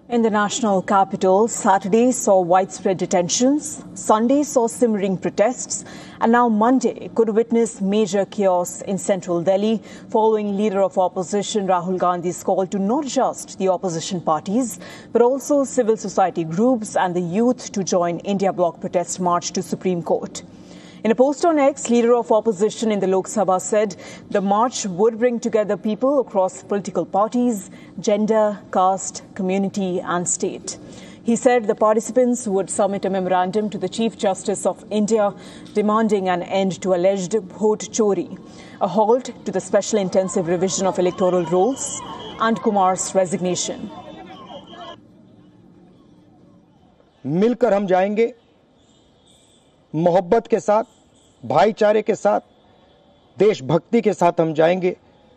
In the national capital, Saturday saw widespread detentions, Sunday saw simmering protests, and now Monday could witness major chaos in central Delhi following leader of opposition Rahul Gandhi's call to not just the opposition parties, but also civil society groups and the youth to join India Bloc protest march to Supreme Court. In a post on X, leader of opposition in the Lok Sabha said the march would bring together people across political parties, gender, caste, community and state. He said the participants would submit a memorandum to the Chief Justice of India demanding an end to alleged vote chori, a halt to the special intensive revision of electoral rolls and Kumar's resignation. मिलकर हम जाएंगे मोहब्बत के साथ, भाईचारे के साथ, देशभक्ति के साथ हम जाएंगे।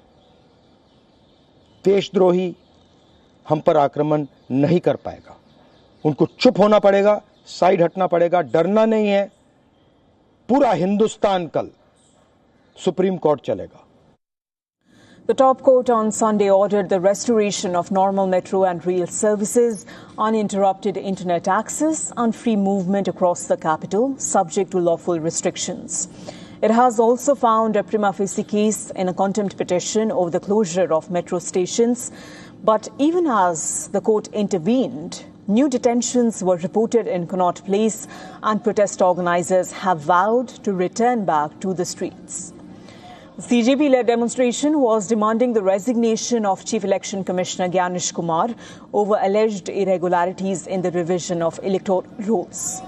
देशद्रोही हम पर आक्रमण नहीं कर पाएगा। उनको चुप होना पड़ेगा, साइड हटना पड़ेगा, डरना नहीं है। पूरा हिंदुस्तान कल सुप्रीम कोर्ट चलेगा। The top court on Sunday ordered the restoration of normal metro and rail services, uninterrupted internet access and free movement across the capital, subject to lawful restrictions. It has also found a prima facie case in a contempt petition over the closure of metro stations. But even as the court intervened, new detentions were reported in Connaught Place and protest organizers have vowed to return back to the streets. The CJP-led demonstration was demanding the resignation of Chief Election Commissioner Gyanish Kumar over alleged irregularities in the revision of electoral rolls.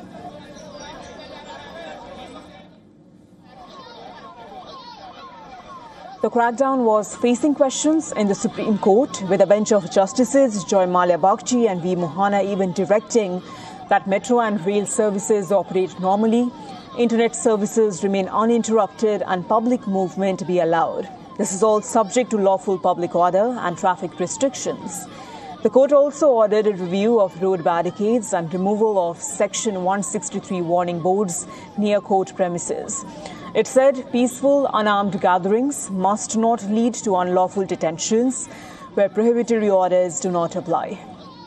The crackdown was facing questions in the Supreme Court, with a bench of justices, Joy Malia Bagchi and V. Mohana, even directing that metro and rail services operate normally, internet services remain uninterrupted and public movement be allowed. This is all subject to lawful public order and traffic restrictions. The court also ordered a review of road barricades and removal of Section 163 warning boards near court premises. It said peaceful, unarmed gatherings must not lead to unlawful detentions where prohibitory orders do not apply.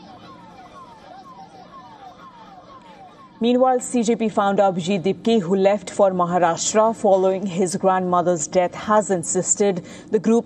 Meanwhile, CJP founder Abhijit Dipke, who left for Maharashtra following his grandmother's death, has insisted the group